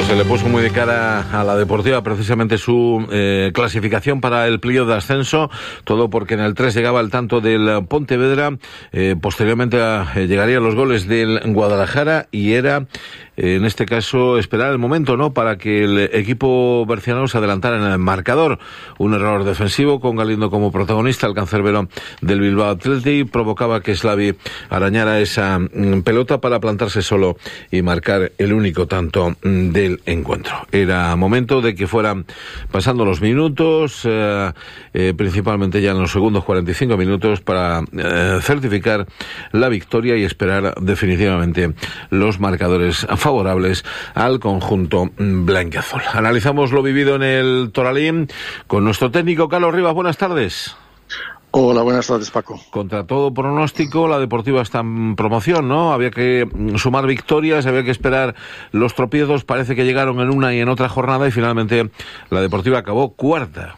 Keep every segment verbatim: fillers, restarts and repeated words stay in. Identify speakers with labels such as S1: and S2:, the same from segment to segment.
S1: Pues se le puso muy de cara a la Deportiva precisamente su eh, clasificación para el playoff de ascenso, todo porque en el tres llegaba el tanto del Pontevedra, eh, posteriormente eh, llegarían los goles del Guadalajara y era, eh, en este caso, esperar el momento, ¿no?, para que el equipo berciano se adelantara en el marcador. Un error defensivo con Galindo como protagonista, el cancerbero del Bilbao Athletic, provocaba que Slavi arañara esa mm, pelota para plantarse solo y marcar el único tanto mm, del encuentro. Era momento de que fueran pasando los minutos, eh, eh, principalmente ya en los segundos cuarenta y cinco minutos, para eh, certificar la victoria y esperar definitivamente los marcadores favorables al conjunto blanquiazul. Analizamos lo vivido en el Toralín con nuestro técnico Carlos Rivas. Buenas tardes.
S2: Hola, buenas tardes, Paco.
S1: Contra todo pronóstico, la Deportiva está en promoción, ¿no? Había que sumar victorias, había que esperar los tropiezos, parece que llegaron en una y en otra jornada y finalmente la Deportiva acabó cuarta.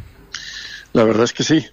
S2: La verdad es que sí.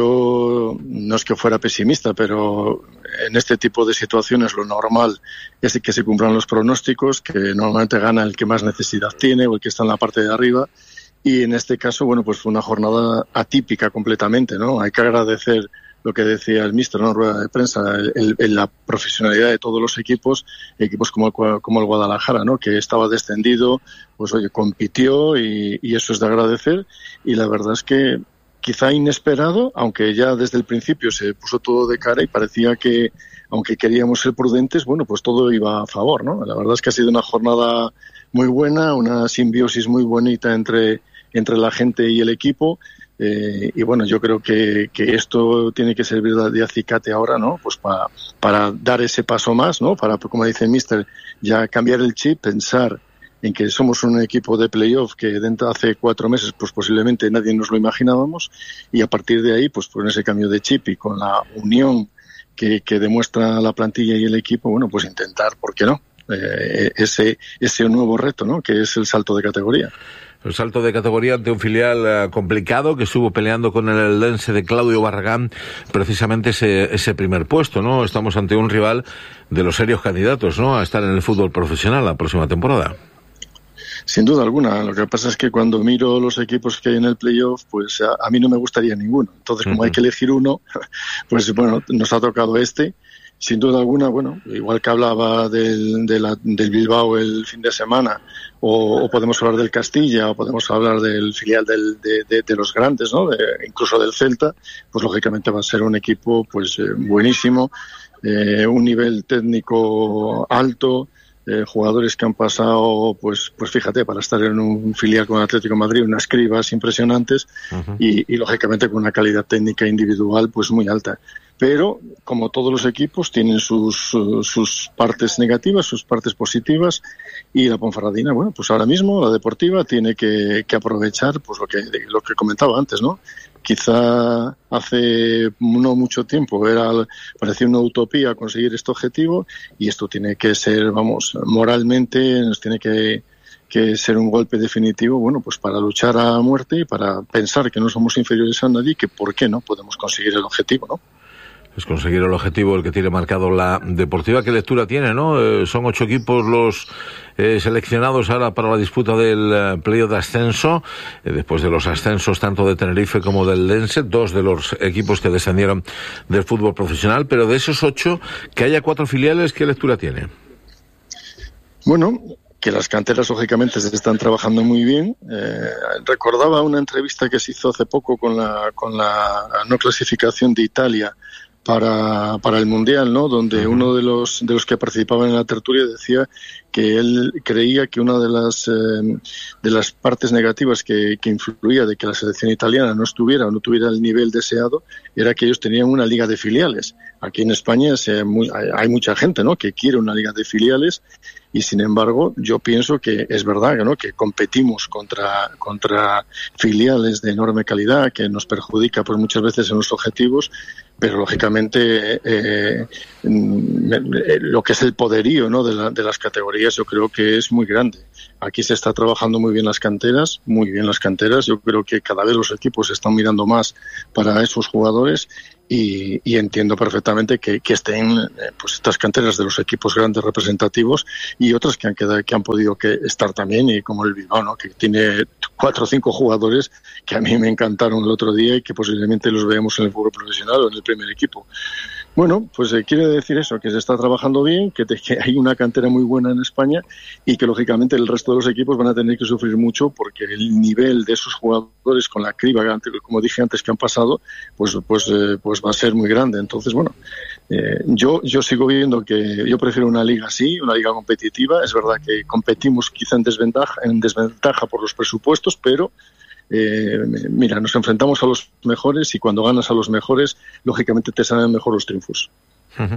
S2: Yo no es que fuera pesimista, pero en este tipo de situaciones lo normal es que se cumplan los pronósticos, que normalmente gana el que más necesidad tiene o el que está en la parte de arriba. Y en este caso, bueno, pues fue una jornada atípica completamente, ¿no? Hay que agradecer lo que decía el míster, ¿no?, en rueda de prensa, el, el, la profesionalidad de todos los equipos, equipos como el, como el Guadalajara, ¿no?, que estaba descendido, pues oye, compitió y, y eso es de agradecer. Y la verdad es que quizá inesperado, aunque ya desde el principio se puso todo de cara y parecía que, aunque queríamos ser prudentes, bueno, pues todo iba a favor, ¿no? La verdad es que ha sido una jornada muy buena, una simbiosis muy bonita entre entre la gente y el equipo, eh, y bueno, yo creo que, que esto tiene que servir de acicate ahora, ¿no?, pues para, para dar ese paso más, ¿no?, para, como dice el míster, ya cambiar el chip, pensar en que somos un equipo de playoff que dentro hace cuatro meses pues posiblemente nadie nos lo imaginábamos, y a partir de ahí, pues con ese cambio de chip y con la unión que, que demuestra la plantilla y el equipo, bueno, pues intentar, ¿por qué no?, eh, ese, ese nuevo reto, ¿no?, que es el salto de categoría.
S1: El salto de categoría ante un filial uh, complicado que estuvo peleando con el Eldense de Claudio Barragán precisamente ese, ese primer puesto, ¿no? Estamos ante un rival de los serios candidatos, ¿no?, a estar en el fútbol profesional la próxima temporada.
S2: Sin duda alguna. Lo que pasa es que cuando miro los equipos que hay en el playoff, pues a, a mí no me gustaría ninguno. Entonces, como uh-huh. hay que elegir uno, pues bueno, nos ha tocado este. Sin duda alguna, bueno, igual que hablaba del, de la, del Bilbao el fin de semana, o, o podemos hablar del Castilla, o podemos hablar del filial del, de, de, de los grandes, ¿no?, de, incluso del Celta, pues lógicamente va a ser un equipo pues eh, buenísimo, eh, un nivel técnico alto, eh, jugadores que han pasado, pues pues fíjate, para estar en un filial con Atlético de Madrid, unas cribas impresionantes, uh-huh. y, y lógicamente con una calidad técnica individual pues muy alta. Pero, como todos los equipos, tienen sus, sus partes negativas, sus partes positivas, y la Ponferradina, bueno, pues ahora mismo la Deportiva tiene que, que aprovechar pues lo que, lo que comentaba antes, ¿no? Quizá hace no mucho tiempo era parecía una utopía conseguir este objetivo, y esto tiene que ser, vamos, moralmente nos tiene que que ser un golpe definitivo, bueno, pues para luchar a muerte y para pensar que no somos inferiores a nadie, que por qué no podemos conseguir el objetivo, ¿no?
S1: Es conseguir el objetivo el que tiene marcado la Deportiva. ¿Qué lectura tiene, no? Eh, son ocho equipos los eh, seleccionados ahora para la disputa del eh, playoff de ascenso, eh, después de los ascensos tanto de Tenerife como del Dense, dos de los equipos que descendieron del fútbol profesional, pero de esos ocho, que haya cuatro filiales, ¿qué lectura tiene?
S2: Bueno, que las canteras lógicamente se están trabajando muy bien. Eh, recordaba una entrevista que se hizo hace poco con la, con la no clasificación de Italia para para el Mundial, ¿no?, donde uh-huh. uno de los de los que participaban en la tertulia decía que él creía que una de las eh, de las partes negativas que, que influía de que la selección italiana no estuviera o no tuviera el nivel deseado era que ellos tenían una liga de filiales. Aquí en España se, muy, hay, hay mucha gente, ¿no?, que quiere una liga de filiales, y sin embargo yo pienso que es verdad, ¿no?, que competimos contra contra filiales de enorme calidad, que nos perjudica pues muchas veces en los objetivos, pero lógicamente eh, lo que es el poderío, ¿no?, de, la, de las categorías yo creo que es muy grande. aquí se está trabajando muy bien las canteras, muy bien las canteras. Yo creo que cada vez los equipos están mirando más para esos jugadores y, y entiendo perfectamente que, que estén eh, pues estas canteras de los equipos grandes representativos y otras que han quedado, que han podido que estar también, y como el Bilbao, ¿no? Que tiene cuatro o cinco jugadores que a mí me encantaron el otro día y que posiblemente los veamos en el fútbol profesional o en el primer equipo. Bueno, pues eh, quiere decir eso, que se está trabajando bien, que, te, que hay una cantera muy buena en España y que lógicamente el resto de los equipos van a tener que sufrir mucho porque el nivel de esos jugadores con la criba, como dije antes, que han pasado, pues pues eh, pues va a ser muy grande. Entonces, bueno, eh, yo yo sigo viendo que yo prefiero una liga así, una liga competitiva. Es verdad que competimos quizá en desventaja, en desventaja por los presupuestos, pero Eh, mira, nos enfrentamos a los mejores y cuando ganas a los mejores, lógicamente te salen mejor los triunfos.
S1: Uh-huh.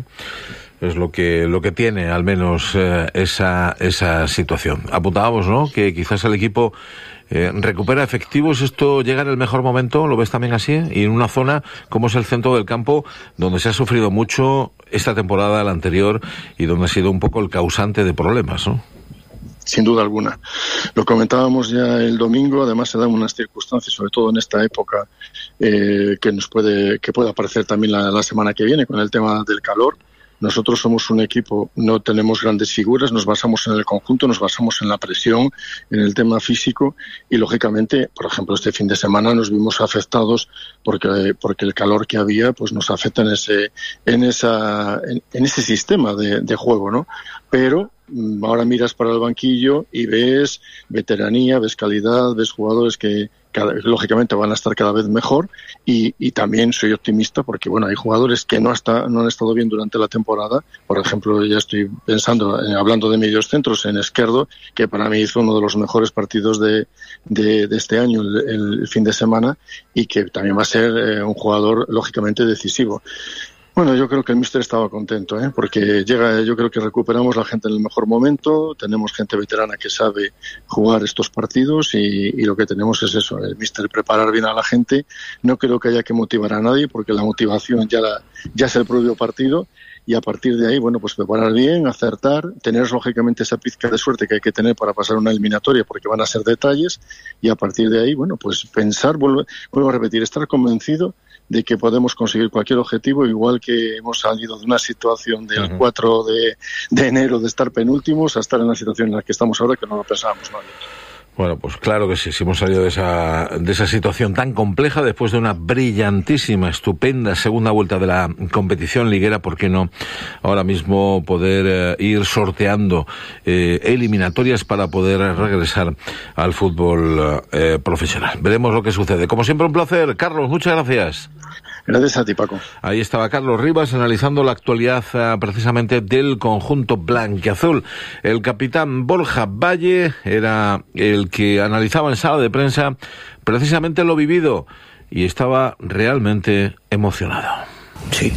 S1: Es lo que lo que tiene al menos eh, esa esa situación. Apuntábamos, ¿no?, que quizás el equipo eh, recupera efectivos. Esto llega en el mejor momento, ¿lo ves también así? Y en una zona como es el centro del campo, donde se ha sufrido mucho esta temporada, la anterior, y donde ha sido un poco el causante de problemas, ¿no?
S2: Sin duda alguna. Lo comentábamos ya el domingo, además se dan unas circunstancias, sobre todo en esta época, eh, que nos puede, que puede aparecer también la, la semana que viene con el tema del calor. Nosotros somos un equipo, no tenemos grandes figuras, nos basamos en el conjunto, nos basamos en la presión, en el tema físico y lógicamente, por ejemplo, este fin de semana nos vimos afectados porque porque el calor que había pues nos afecta en ese en esa en, en ese sistema de, de juego, ¿no? Pero ahora miras para el banquillo y ves veteranía, ves calidad, ves jugadores que cada, lógicamente van a estar cada vez mejor y, y también soy optimista porque bueno, hay jugadores que no hasta, no han estado bien durante la temporada. Por ejemplo, ya estoy pensando, eh, hablando de medios centros, en Esquerdo, que para mí hizo uno de los mejores partidos de, de, de este año, el, el fin de semana, y que también va a ser eh, un jugador lógicamente decisivo. Bueno, yo creo que el míster estaba contento, ¿eh? Porque llega, yo creo que recuperamos la gente en el mejor momento, tenemos gente veterana que sabe jugar estos partidos y, y lo que tenemos es eso, el míster preparar bien a la gente. No creo que haya que motivar a nadie porque la motivación ya, la, ya es el propio partido y a partir de ahí, bueno, pues preparar bien, acertar, tener lógicamente esa pizca de suerte que hay que tener para pasar una eliminatoria porque van a ser detalles y a partir de ahí, bueno, pues pensar, vuelvo, vuelvo a repetir, estar convencido de que podemos conseguir cualquier objetivo, igual que hemos salido de una situación del uh-huh. cuatro de, de enero de estar penúltimos a estar en la situación en la que estamos ahora, que no lo pensábamos nadie.
S1: Bueno, pues claro que sí, sí hemos salido de esa, de esa situación tan compleja después de una brillantísima, estupenda segunda vuelta de la competición liguera. ¿Por qué no ahora mismo poder eh, ir sorteando eh, eliminatorias para poder regresar al fútbol eh, profesional? Veremos lo que sucede. Como siempre, un placer. Carlos, muchas gracias.
S2: Gracias a ti, Paco.
S1: Ahí estaba Carlos Rivas analizando la actualidad uh, precisamente del conjunto blanquiazul. El capitán Borja Valle era el que analizaba en sala de prensa precisamente lo vivido y estaba realmente emocionado.
S3: Sí,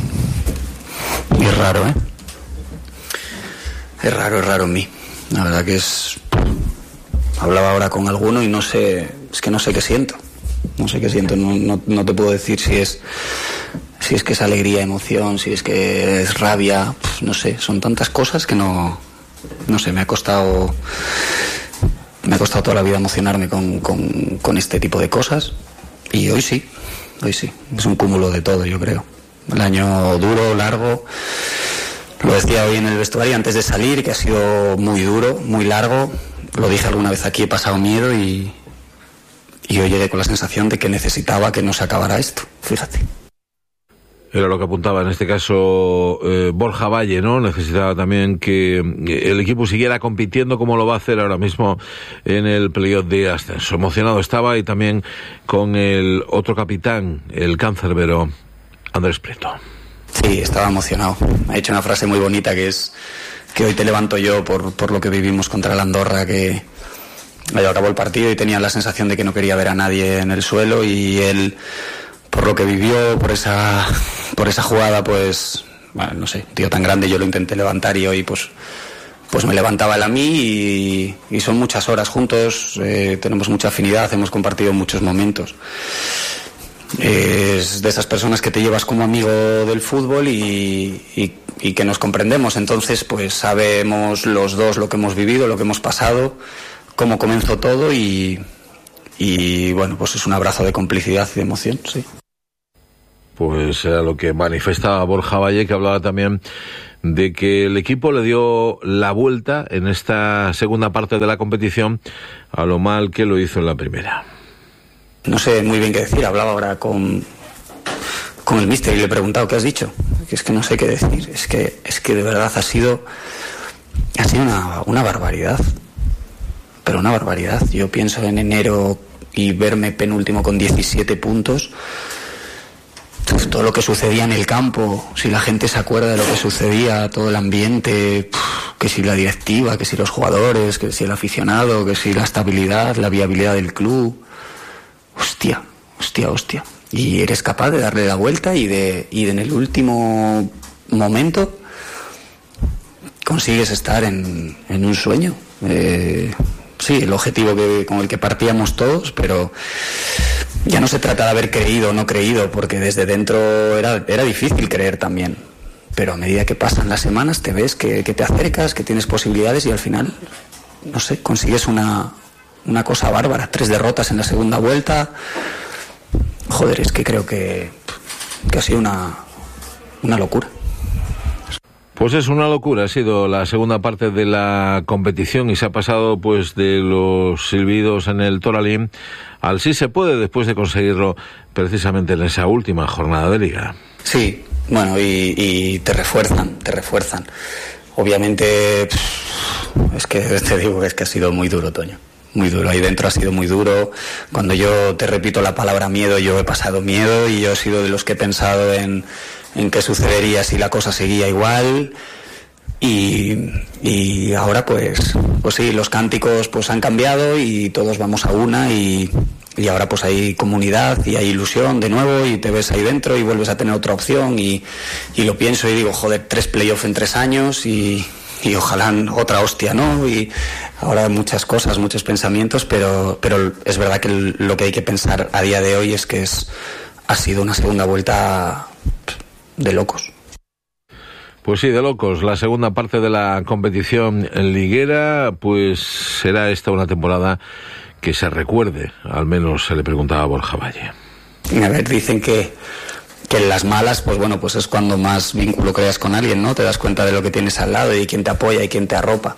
S3: y es raro, ¿eh? Es raro, es raro en mí. La verdad que es... Hablaba ahora con alguno y no sé, es que no sé qué siento. No sé qué siento, no, no, no te puedo decir si es si es que es alegría, emoción, si es que es rabia, no sé, son tantas cosas que no, no sé, me ha costado me ha costado toda la vida emocionarme con, con, con este tipo de cosas y hoy sí, hoy sí, es un cúmulo de todo, yo creo. El año duro, largo, lo decía hoy en el vestuario antes de salir, que ha sido muy duro, muy largo, lo dije alguna vez aquí, he pasado miedo y Y hoy llegué con la sensación de que necesitaba que no se acabara esto, fíjate.
S1: Era lo que apuntaba en este caso eh, Borja Valle, ¿no? Necesitaba también que el equipo siguiera compitiendo como lo va a hacer ahora mismo en el playoff de ascenso. Emocionado estaba y también con el otro capitán, el cancerbero Andrés Prieto.
S3: Sí, estaba emocionado. Ha hecho una frase muy bonita que es que hoy te levanto yo por, por lo que vivimos contra la Andorra, que... acabó el partido y tenía la sensación de que no quería ver a nadie en el suelo y él, por lo que vivió, por esa por esa jugada, pues, bueno, no sé, tío tan grande, yo lo intenté levantar y hoy pues pues me levantaba él a mí y, y son muchas horas juntos, eh, tenemos mucha afinidad, hemos compartido muchos momentos es de esas personas que te llevas como amigo del fútbol y, y, y que nos comprendemos. Entonces, pues sabemos los dos lo que hemos vivido, lo que hemos pasado, cómo comenzó todo y, y bueno, pues es un abrazo de complicidad y de emoción, sí.
S1: Pues era lo que manifestaba Borja Valle, que hablaba también de que el equipo le dio la vuelta en esta segunda parte de la competición a lo mal que lo hizo en la primera.
S3: No sé muy bien qué decir, hablaba ahora con, con el míster y le he preguntado qué has dicho. Que es que no sé qué decir, es que, es que de verdad ha sido, ha sido una, una barbaridad, pero una barbaridad. Yo pienso en enero y verme penúltimo con diecisiete puntos. Todo lo que sucedía en el campo, si la gente se acuerda de lo que sucedía, todo el ambiente, que si la directiva, que si los jugadores, que si el aficionado, que si la estabilidad, la viabilidad del club. Hostia, hostia, hostia. Y eres capaz de darle la vuelta y de, y de en el último momento consigues estar en, en un sueño. Eh, sí, el objetivo que, con el que partíamos todos, pero ya no se trata de haber creído o no creído, porque desde dentro era, era difícil creer también. Pero a medida que pasan las semanas te ves que, que te acercas, que tienes posibilidades y al final, no sé, consigues una, una cosa bárbara. Tres derrotas en la segunda vuelta. Joder, es que creo que, que ha sido una, una locura.
S1: Pues es una locura, ha sido la segunda parte de la competición y se ha pasado pues de los silbidos en el Toralín al sí se puede después de conseguirlo precisamente en esa última jornada de liga.
S3: Sí, bueno, y, y te refuerzan, te refuerzan. Obviamente, es que te digo es que ha sido muy duro, Toño. Muy duro, ahí dentro ha sido muy duro. Cuando yo te repito la palabra miedo, yo he pasado miedo y yo he sido de los que he pensado en, en qué sucedería si la cosa seguía igual. Y, y ahora pues, pues sí, los cánticos pues han cambiado y todos vamos a una y, y ahora pues hay comunidad y hay ilusión de nuevo y te ves ahí dentro y vuelves a tener otra opción y, y lo pienso y digo, joder, tres playoffs en tres años y... y ojalá otra hostia, ¿no? Y ahora muchas cosas, muchos pensamientos, pero, pero es verdad que lo que hay que pensar a día de hoy es que es, ha sido una segunda vuelta de locos.
S1: Pues sí, de locos. La segunda parte de la competición liguera, pues será esta una temporada que se recuerde, al menos se le preguntaba a Borja Valle.
S3: A ver, dicen que que en las malas, pues bueno, pues es cuando más vínculo creas con alguien, ¿no? Te das cuenta de lo que tienes al lado y quién te apoya y quién te arropa.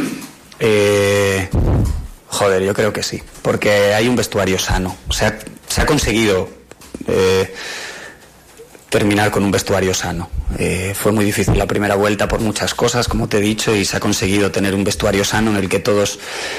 S3: Eh, joder, yo creo que sí, porque hay un vestuario sano. O sea, se ha conseguido eh, terminar con un vestuario sano. Eh, fue muy difícil la primera vuelta por muchas cosas, como te he dicho, y se ha conseguido tener un vestuario sano en el que todos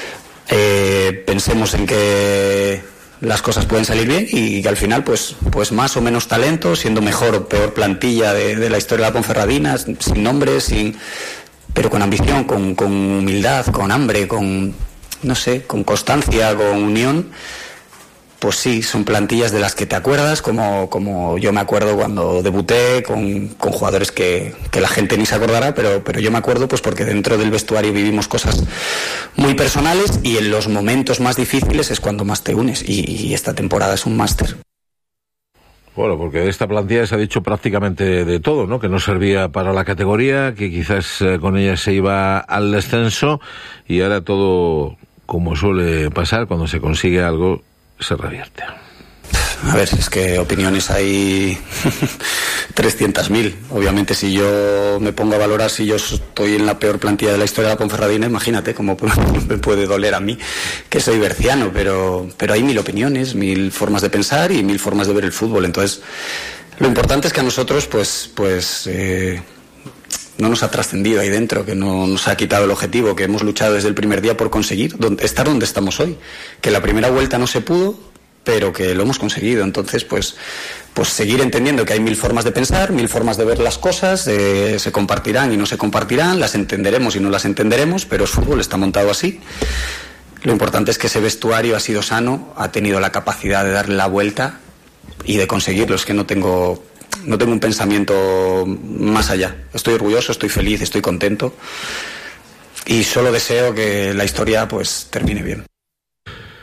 S3: eh, pensemos en que las cosas pueden salir bien y que al final pues pues más o menos talento, siendo mejor o peor plantilla de, de la historia de la Ponferradina, sin nombres, sin pero con ambición, con, con humildad, con hambre, con no sé, con constancia, con unión. Pues sí, son plantillas de las que te acuerdas, como, como yo me acuerdo cuando debuté, con, con jugadores que, que la gente ni se acordará, pero, pero yo me acuerdo pues porque dentro del vestuario vivimos cosas muy personales y en los momentos más difíciles es cuando más te unes y, y esta temporada es un máster.
S1: Bueno, porque de esta plantilla se ha dicho prácticamente de todo, ¿no? Que no servía para la categoría, que quizás eh, con ella se iba al descenso y ahora todo, como suele pasar, cuando se consigue algo, se revierte.
S3: A ver, es que opiniones hay trescientas mil. Obviamente, si yo me pongo a valorar si yo estoy en la peor plantilla de la historia de la Ponferradina, imagínate cómo me puede doler a mí, que soy berciano, pero, pero hay mil opiniones, mil formas de pensar y mil formas de ver el fútbol. Entonces, lo importante es que a nosotros, pues, pues eh, no nos ha trascendido ahí dentro, que no nos ha quitado el objetivo, que hemos luchado desde el primer día por conseguir donde, estar donde estamos hoy. Que la primera vuelta no se pudo, pero que lo hemos conseguido. Entonces, pues, pues seguir entendiendo que hay mil formas de pensar, mil formas de ver las cosas, eh, se compartirán y no se compartirán, las entenderemos y no las entenderemos, pero el fútbol está montado así. Lo importante es que ese vestuario ha sido sano, ha tenido la capacidad de darle la vuelta y de conseguirlo. Es que no tengo... No tengo un pensamiento más allá. Estoy orgulloso, estoy feliz, estoy contento y solo deseo que la historia pues termine bien.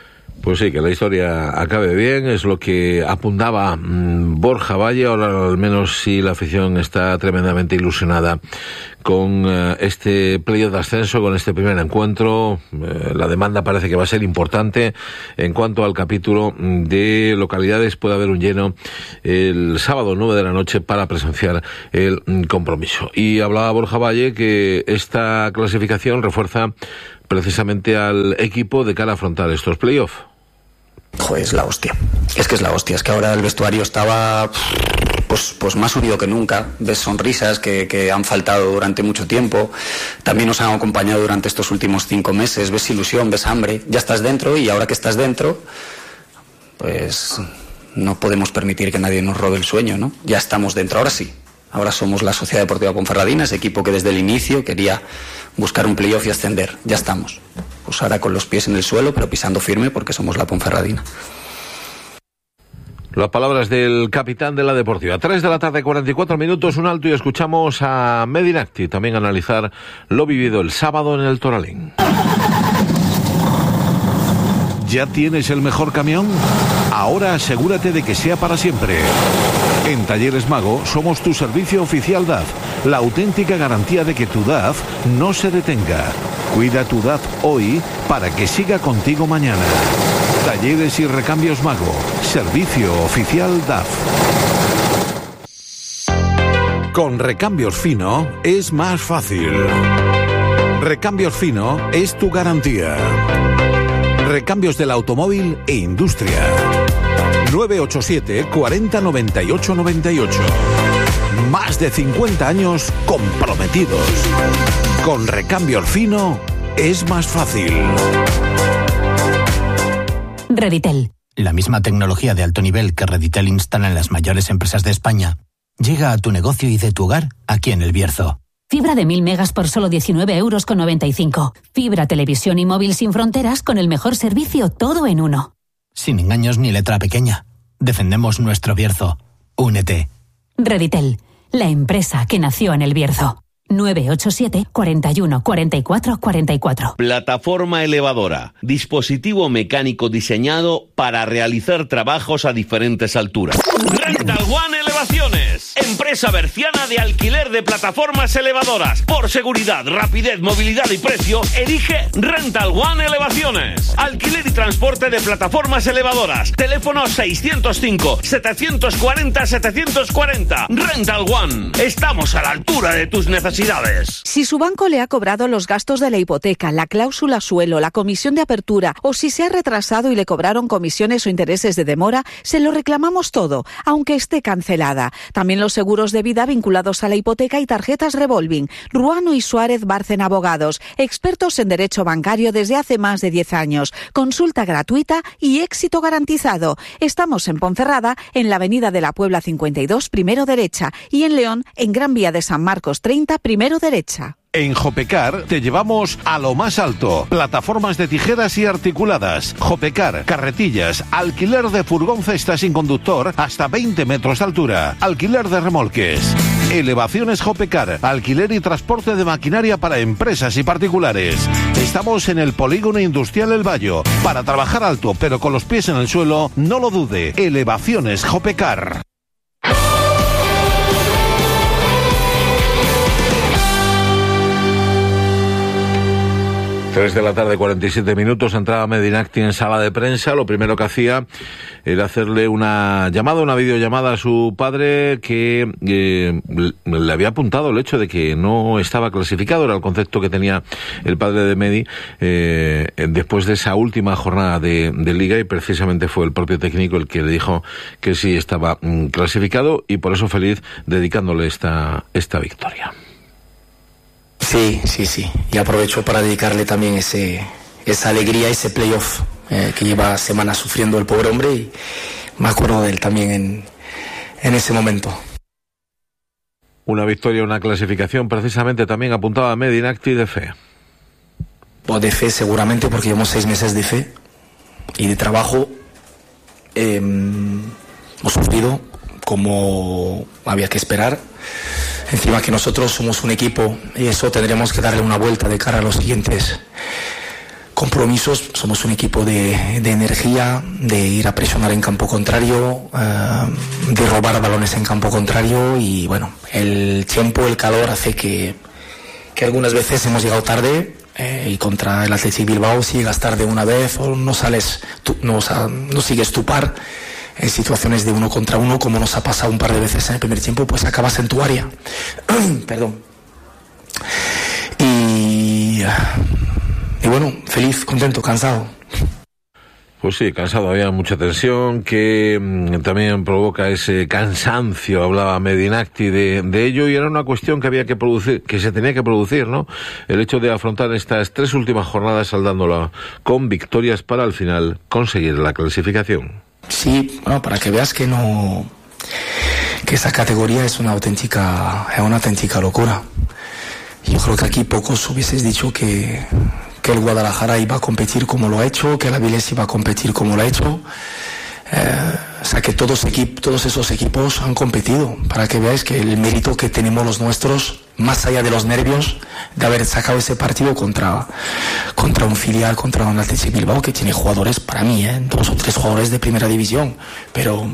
S1: Pues sí, que la historia acabe bien, es lo que apuntaba mmm, Borja Valle. Ahora al menos sí la afición está tremendamente ilusionada con uh, este playoff de ascenso, con este primer encuentro. Uh, la demanda parece que va a ser importante. En cuanto al capítulo de localidades, puede haber un lleno el sábado nueve de la noche para presenciar el mm, compromiso. Y hablaba Borja Valle que esta clasificación refuerza precisamente al equipo de cara a afrontar estos playoffs.
S3: Joder, es la hostia. Es que es la hostia. Es que ahora el vestuario estaba pues, pues más unido que nunca. Ves sonrisas que, que han faltado durante mucho tiempo. También nos han acompañado durante estos últimos cinco meses. Ves ilusión, ves hambre. Ya estás dentro y ahora que estás dentro, pues no podemos permitir que nadie nos robe el sueño, ¿no? Ya estamos dentro. Ahora sí. Ahora somos la Sociedad Deportiva Ponferradina, ese equipo que desde el inicio quería buscar un playoff y ascender. Ya estamos. Pues ahora con los pies en el suelo, pero pisando firme porque somos la Ponferradina.
S1: Las palabras del capitán de la Deportiva. Tres de la tarde, cuarenta y cuatro minutos, un alto y escuchamos a Medinacti también analizar lo vivido el sábado en el Toralín.
S4: ¿Ya tienes el mejor camión? Ahora asegúrate de que sea para siempre. En Talleres Mago somos tu servicio oficial D A F, la auténtica garantía de que tu D A F no se detenga. Cuida tu D A F hoy para que siga contigo mañana. Talleres y Recambios Mago, servicio oficial D A F. Con Recambios Fino es más fácil. Recambios Fino es tu garantía. Recambios del automóvil e industria. nueve ocho siete, cuarenta, noventa y ocho, noventa y ocho. Más de cincuenta años comprometidos. Con Recambios Fino es más fácil.
S5: Reditel. La misma tecnología de alto nivel que Reditel instala en las mayores empresas de España llega a tu negocio y de tu hogar aquí en El Bierzo. Fibra de mil megas por solo diecinueve euros con noventa y cinco. Fibra, televisión y móvil sin fronteras con el mejor servicio, todo en uno. Sin engaños ni letra pequeña. Defendemos nuestro Bierzo. Únete. Reditel, la empresa que nació en El Bierzo. nueve ocho siete, cuarenta y uno, cuarenta y cuatro, cuarenta y cuatro.
S6: Plataforma elevadora. Dispositivo mecánico diseñado para realizar trabajos a diferentes alturas. Rental One Elevaciones. Empresa berciana de alquiler de plataformas elevadoras. Por seguridad, rapidez, movilidad y precio, elige Rental One Elevaciones. Alquiler y transporte de plataformas elevadoras. Teléfono seiscientos cinco, setecientos cuarenta, setecientos cuarenta. Rental One. Estamos a la altura de tus necesidades.
S7: Si su banco le ha cobrado los gastos de la hipoteca, la cláusula suelo, la comisión de apertura o si se ha retrasado y le cobraron comisiones o intereses de demora, se lo reclamamos todo, aunque esté cancelada. También los seguros de vida vinculados a la hipoteca y tarjetas revolving. Ruano y Suárez Bárcen Abogados, expertos en derecho bancario desde hace más de diez años. Consulta gratuita y éxito garantizado. Estamos en Ponferrada, en la Avenida de la Puebla cincuenta y dos, primero derecha, y en León, en Gran Vía de San Marcos treinta, primero derecha.
S4: En Jopecar te llevamos a lo más alto. Plataformas de tijeras y articuladas. Jopecar, carretillas, alquiler de furgón cesta sin conductor hasta veinte metros de altura. Alquiler de remolques. Elevaciones Jopecar, alquiler y transporte de maquinaria para empresas y particulares. Estamos en el Polígono Industrial El Bayo. Para trabajar alto pero con los pies en el suelo, no lo dude. Elevaciones Jopecar.
S1: Tres de la tarde, cuarenta y siete minutos, entraba Medinacti en sala de prensa. Lo primero que hacía era hacerle una llamada, una videollamada a su padre que eh, le había apuntado el hecho de que no estaba clasificado. Era el concepto que tenía el padre de Medi eh, después de esa última jornada de, de Liga, y precisamente fue el propio técnico el que le dijo que sí estaba mm, clasificado, y por eso feliz dedicándole esta, esta victoria.
S3: Sí, sí, sí. Y aprovecho para dedicarle también ese, esa alegría, ese playoff eh, que lleva semanas sufriendo el pobre hombre, y me acuerdo de él también en, en ese momento.
S1: Una victoria, una clasificación, precisamente también apuntaba a Medinacti de fe.
S3: Pues de fe seguramente, porque llevamos seis meses de fe y de trabajo. Eh, hemos sufrido como había que esperar. Encima que nosotros somos un equipo y eso tendremos que darle una vuelta de cara a los siguientes compromisos, somos un equipo de, de energía, de ir a presionar en campo contrario, eh, de robar balones en campo contrario y bueno, el tiempo, el calor hace que, que algunas veces hemos llegado tarde eh, y contra el Athletic Bilbao si llegas tarde una vez o no sales, tú, no, o sea, no sigues tu par en situaciones de uno contra uno como nos ha pasado un par de veces en el primer tiempo, pues acabas en tu área. Perdón. Y... Y bueno, feliz, contento, cansado.
S1: Pues sí, cansado, había mucha tensión que mmm, también provoca ese cansancio, hablaba Medinacti de, de ello, y era una cuestión que había que producir, que se tenía que producir, ¿no? El hecho de afrontar estas tres últimas jornadas saldándola con victorias para al final conseguir la clasificación.
S3: Sí, bueno, para que veas que no, que esa categoría es una auténtica, es una auténtica locura. Yo creo que aquí pocos hubieses dicho que que el Guadalajara iba a competir como lo ha hecho, que el Avilés iba a competir como lo ha hecho. Eh, o sea, que todos, equip- todos esos equipos han competido, para que veáis que el mérito que tenemos los nuestros, más allá de los nervios, de haber sacado ese partido contra, contra un filial, contra un Athletic Bilbao, que tiene jugadores, para mí, ¿eh? dos o tres jugadores de primera división. Pero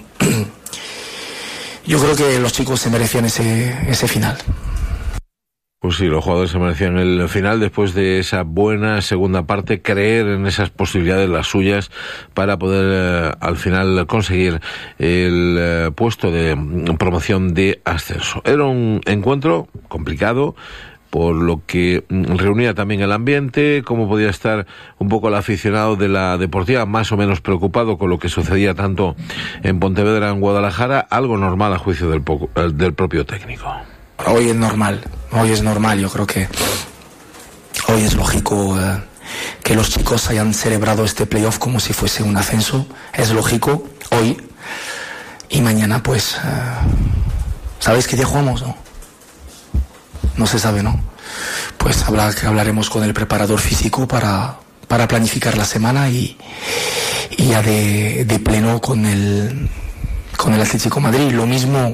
S3: yo creo que los chicos se merecían ese, ese final.
S1: Pues sí, los jugadores se merecían el final después de esa buena segunda parte, creer en esas posibilidades, las suyas, para poder eh, al final conseguir el eh, puesto de promoción de ascenso. Era un encuentro complicado, por lo que reunía también el ambiente, cómo podía estar un poco el aficionado de la Deportiva, más o menos preocupado con lo que sucedía tanto en Pontevedra, en Guadalajara, algo normal a juicio del, poco, del propio técnico.
S3: Hoy es normal, hoy es normal, yo creo que hoy es lógico eh, que los chicos hayan celebrado este playoff como si fuese un ascenso, es lógico, hoy, y mañana pues, eh, ¿sabéis qué día jugamos? No, no se sabe, ¿no? Pues habla, hablaremos con el preparador físico para, para planificar la semana y, y ya de, de pleno con el, con el Atlético de Madrid, lo mismo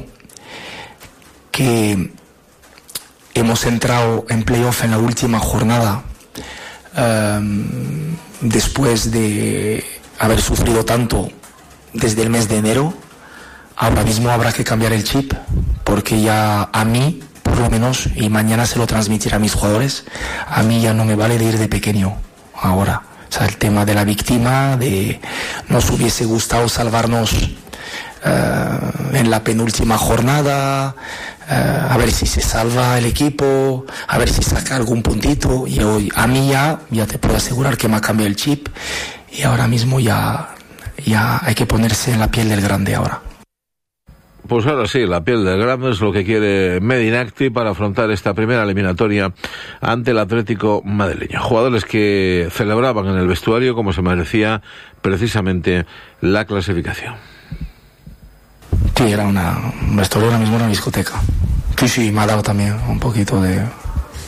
S3: que hemos entrado en playoff en la última jornada um, después de haber sufrido tanto desde el mes de enero. Ahora mismo habrá que cambiar el chip, porque ya a mí, por lo menos, y mañana se lo transmitiré a mis jugadores, a mí ya no me vale de ir de pequeño ahora. O sea, el tema de la víctima, de nos hubiese gustado salvarnos uh, en la penúltima jornada, Uh, a ver si se salva el equipo, a ver si saca algún puntito, y hoy a mí ya, ya te puedo asegurar que me ha cambiado el chip y ahora mismo ya, ya hay que ponerse en la piel del grande ahora.
S1: Pues ahora sí, la piel del grande es lo que quiere Medinacti para afrontar esta primera eliminatoria ante el Atlético madrileño. Jugadores que celebraban en el vestuario como se merecía precisamente la clasificación.
S3: Sí, era una, un vestuario, ahora mismo una discoteca. Sí, sí, me ha dado también un poquito de... un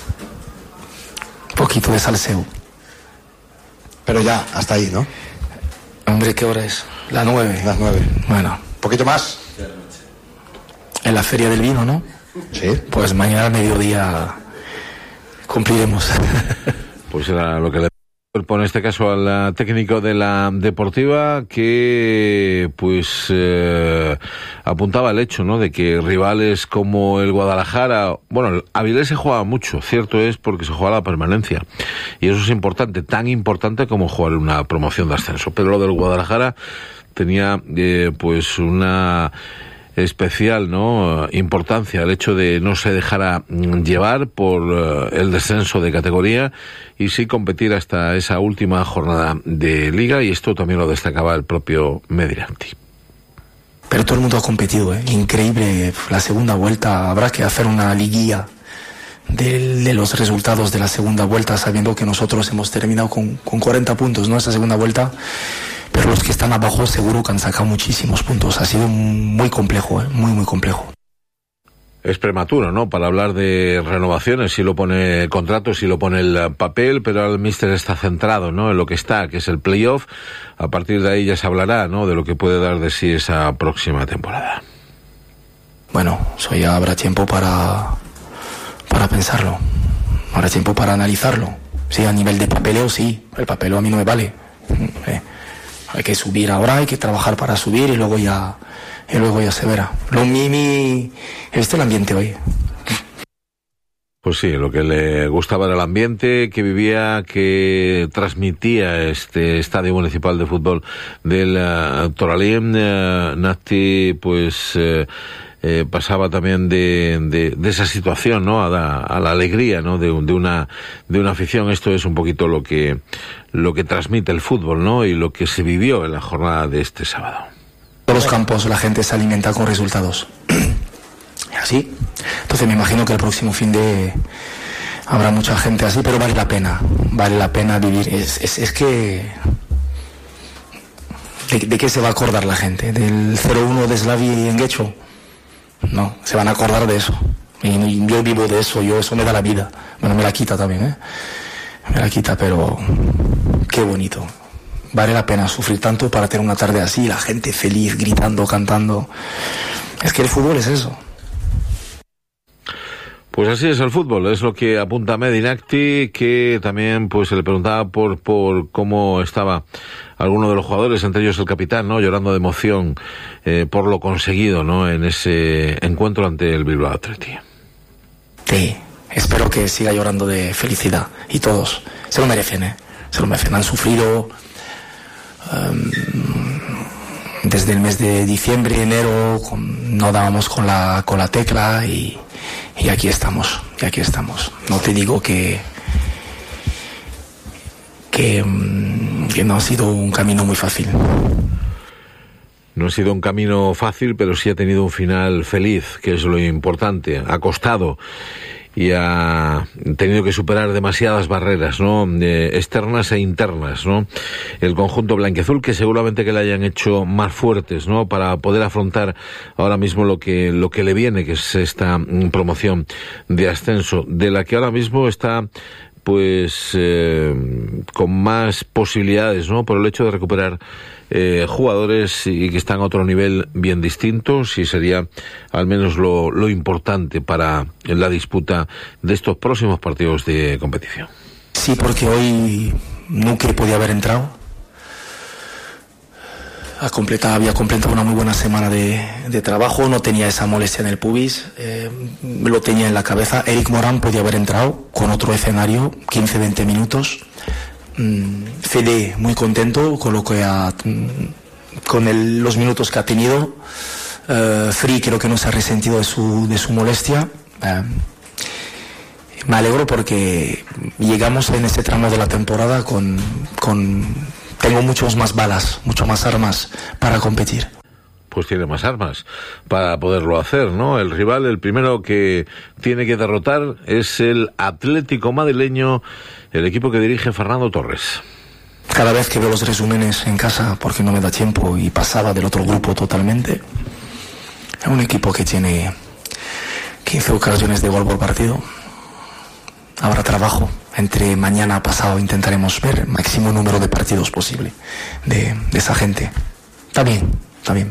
S3: poquito de salseo.
S8: Pero ya, hasta ahí, ¿no?
S3: Hombre, ¿qué hora es? Las nueve.
S8: Las nueve.
S3: Bueno.
S8: ¿Un poquito más?
S3: En la Feria del Vino, ¿no?
S8: Sí.
S3: Pues mañana al mediodía cumpliremos.
S1: Pues era lo que le... en este caso al técnico de la Deportiva, que pues eh, apuntaba el hecho, ¿no?, de que rivales como el Guadalajara, bueno, el Avilés se juega mucho, cierto es, porque se juega la permanencia, y eso es importante, tan importante como jugar una promoción de ascenso, pero lo del Guadalajara tenía eh, pues una especial, ¿no?, importancia el hecho de no se dejara llevar por uh, el descenso de categoría y sí competir hasta esa última jornada de liga, y esto también lo destacaba el propio Medinacti.
S3: Pero todo el mundo ha competido, ¿eh? Increíble la segunda vuelta. Habrá que hacer una liguilla de, de los resultados de la segunda vuelta, sabiendo que nosotros hemos terminado con, con cuarenta puntos, ¿no?, esa segunda vuelta. Pero los que están abajo seguro que han sacado muchísimos puntos. Ha sido muy complejo, ¿eh? muy, muy complejo.
S1: Es prematuro, ¿no?, para hablar de renovaciones, si lo pone el contrato, si lo pone el papel, pero el míster está centrado, ¿no?, en lo que está, que es el playoff. A partir de ahí ya se hablará, ¿no?, de lo que puede dar de sí esa próxima temporada.
S3: Bueno, eso ya habrá tiempo para, para pensarlo. Habrá tiempo para analizarlo. Sí, a nivel de papeleo, sí. El papeleo a mí no me vale. Eh, hay que subir ahora, hay que trabajar para subir y luego ya, y luego ya se verá. Lo mi, mi, este el ambiente hoy.
S1: Pues sí, lo que le gustaba era el ambiente que vivía, que transmitía este estadio municipal de fútbol del uh, Toralín. Uh, Nati, pues eh, eh, pasaba también de, de, de esa situación, ¿no? A la, a la alegría, ¿no? De, de una de una afición. Esto es un poquito lo que lo que transmite el fútbol, ¿no? Y lo que se vivió en la jornada de este sábado.
S3: En todos los campos la gente se alimenta con resultados. Así. Entonces me imagino que el próximo fin de habrá mucha gente así, pero vale la pena, vale la pena vivir. Es, es, es que ¿De, ¿De qué se va a acordar la gente? ¿Del cero uno de Slavia en Guecho? No, se van a acordar de eso. Y, y yo vivo de eso, yo eso me da la vida. Bueno, me la quita también, ¿eh? Me la quita, pero qué bonito. Vale la pena sufrir tanto para tener una tarde así, la gente feliz, gritando, cantando. Es que el fútbol es eso.
S1: Pues así es el fútbol, es lo que apunta Medinacti, que también pues se le preguntaba por por cómo estaba alguno de los jugadores, entre ellos el capitán, ¿no? Llorando de emoción eh, por lo conseguido, ¿no? En ese encuentro ante el Bilbao Athletic.
S3: Sí, espero que siga llorando de felicidad, y todos se lo merecen, ¿eh? Se lo merecen, han sufrido um, desde el mes de diciembre, enero, con, no dábamos con la con la tecla y Y aquí estamos, y aquí estamos. No te digo que, que, que no ha sido un camino muy fácil.
S1: No ha sido un camino fácil, pero sí ha tenido un final feliz, que es lo importante. Ha costado y ha tenido que superar demasiadas barreras, ¿no? Eh, externas e internas, ¿no? El conjunto blanquiazul, que seguramente que le hayan hecho más fuertes, ¿no? Para poder afrontar ahora mismo lo que lo que le viene, que es esta promoción de ascenso, de la que ahora mismo está pues eh, con más posibilidades, ¿no? Por el hecho de recuperar eh, jugadores y que están a otro nivel bien distintos, y sería al menos lo, lo importante para la disputa de estos próximos partidos de competición.
S3: Sí, porque hoy Nuque podía haber entrado. Ha completado, había completado una muy buena semana de, de trabajo, no tenía esa molestia en el pubis, eh, lo tenía en la cabeza. Eric Morán podía haber entrado con otro escenario, quince veinte minutos. Mm, Fede muy contento con lo que ha, con el, los minutos que ha tenido. Uh, Free creo que no se ha resentido de su, de su molestia. Uh, me alegro porque llegamos en este tramo de la temporada con, con tengo muchos más balas, mucho más armas para competir.
S1: Pues tiene más armas para poderlo hacer, ¿no? El rival, el primero que tiene que derrotar es el Atlético madrileño, el equipo que dirige Fernando Torres.
S3: Cada vez que veo los resúmenes en casa, porque no me da tiempo y pasaba del otro grupo totalmente, es un equipo que tiene quince ocasiones de gol por partido. Habrá trabajo. Entre mañana pasado intentaremos ver el máximo número de partidos posible de, de esa gente. Está bien, está bien.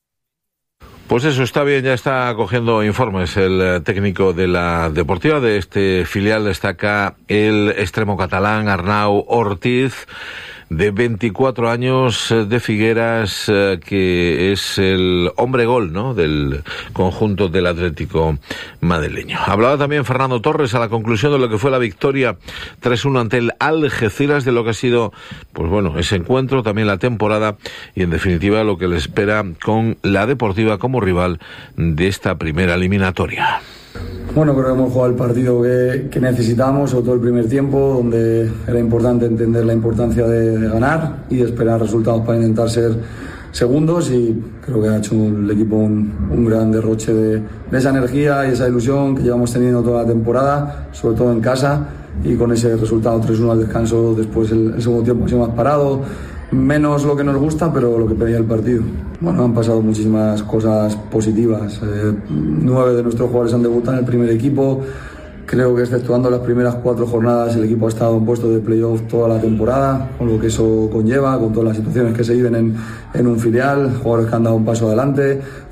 S1: Pues eso, está bien, ya está cogiendo informes el técnico de la Deportiva. De este filial destaca el extremo catalán Arnau Ortiz, de veinticuatro años, de Figueras, que es el hombre gol, ¿no?, del conjunto del Atlético madrileño. Hablaba también Fernando Torres a la conclusión de lo que fue la victoria tres uno ante el Algeciras, de lo que ha sido, pues bueno, ese encuentro, también la temporada y en definitiva lo que le espera con la Deportiva como rival de esta primera eliminatoria.
S9: Bueno, creo que hemos jugado el partido que, que necesitamos, sobre todo el primer tiempo, donde era importante entender la importancia de, de ganar y de esperar resultados para intentar ser segundos, y creo que ha hecho el equipo un, un gran derroche de, de esa energía y esa ilusión que llevamos teniendo toda la temporada, sobre todo en casa, y con ese resultado tres uno al descanso. Después el, el segundo tiempo ha sido más parado, menos lo que nos gusta, pero lo que pedía el partido. Bueno, han pasado muchísimas cosas positivas. Eh, nueve de nuestros jugadores han debutado en el primer equipo. Creo que exceptuando las primeras cuatro jornadas el equipo ha estado en puesto de playoff toda la temporada, con lo que eso conlleva, con todas las situaciones que se viven en, en un filial, jugadores que han dado un paso adelante,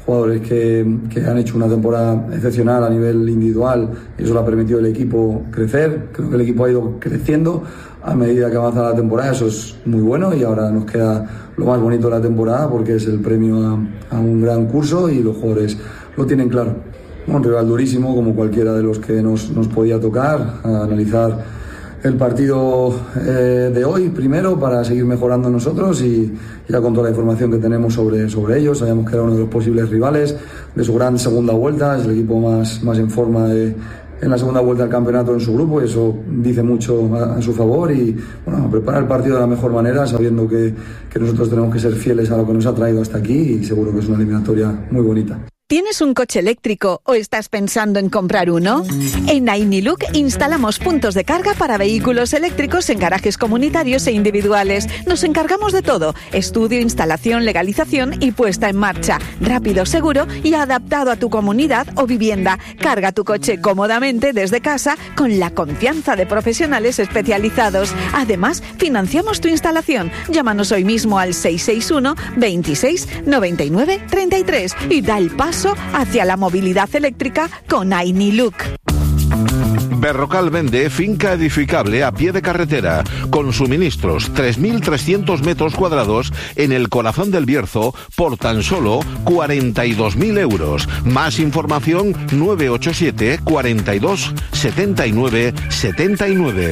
S9: jugadores que, que han hecho una temporada excepcional a nivel individual, y eso le ha permitido al equipo crecer. Creo que el equipo ha ido creciendo a medida que avanza la temporada, eso es muy bueno, y ahora nos queda lo más bonito de la temporada porque es el premio a, a un gran curso y los jugadores lo tienen claro. Un rival durísimo como cualquiera de los que nos, nos podía tocar, a analizar el partido eh, de hoy primero para seguir mejorando nosotros y ya con toda la información que tenemos sobre, sobre ellos. Sabíamos que era uno de los posibles rivales de su gran segunda vuelta, es el equipo más, más en forma de, en la segunda vuelta del campeonato en su grupo, y eso dice mucho a, a su favor, y bueno, preparar el partido de la mejor manera sabiendo que, que nosotros tenemos que ser fieles a lo que nos ha traído hasta aquí, y seguro que es una eliminatoria muy bonita.
S7: ¿Tienes un coche eléctrico o estás pensando en comprar uno? En Ainiluk instalamos puntos de carga para vehículos eléctricos en garajes comunitarios e individuales. Nos encargamos de todo: estudio, instalación, legalización y puesta en marcha. Rápido, seguro y adaptado a tu comunidad o vivienda. Carga tu coche cómodamente desde casa con la confianza de profesionales especializados. Además, financiamos tu instalación. Llámanos hoy mismo al seis seis uno, veintiséis, noventa y nueve, treinta y tres y da el paso hacia la movilidad eléctrica con Ainiluk.
S4: Berrocal vende finca edificable a pie de carretera, con suministros, tres mil trescientos metros cuadrados en el corazón del Bierzo por tan solo cuarenta y dos mil euros. Más información nueve ocho siete, cuarenta y dos, setenta y nueve, setenta y nueve.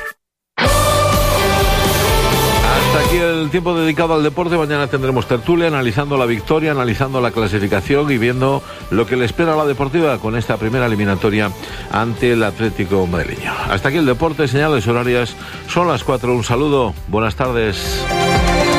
S1: Aquí el tiempo dedicado al deporte. Mañana tendremos tertulia analizando la victoria, analizando la clasificación y viendo lo que le espera a la Deportiva con esta primera eliminatoria ante el Atlético madrileño. Hasta aquí el deporte, señales horarias, son las cuatro. Un saludo, buenas tardes.